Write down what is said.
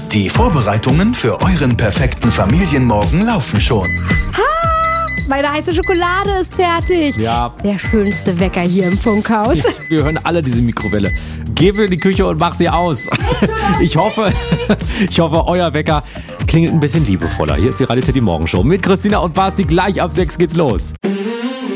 Die Vorbereitungen für euren perfekten Familienmorgen laufen schon. Meine heiße Schokolade ist fertig. Ja. Der schönste Wecker hier im Funkhaus. Wir hören alle diese Mikrowelle. Geh in die Küche und mach sie aus. Ich hoffe, euer Wecker klingelt ein bisschen liebevoller. Hier ist die Radio Teddy Morgenshow mit Christina und Basti. Gleich ab 6 geht's los.